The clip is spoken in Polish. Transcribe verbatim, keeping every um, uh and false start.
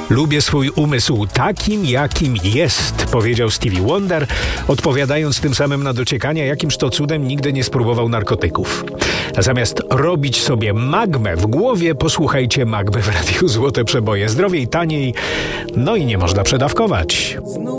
Lubię swój umysł takim, jakim jest, powiedział Stevie Wonder, odpowiadając tym samym na dociekania, jakimż to cudem nigdy nie spróbował narkotyków. A zamiast robić sobie magmę w głowie, posłuchajcie Magmy w Radiu Złote Przeboje. Zdrowiej, taniej, no i nie można przedawkować.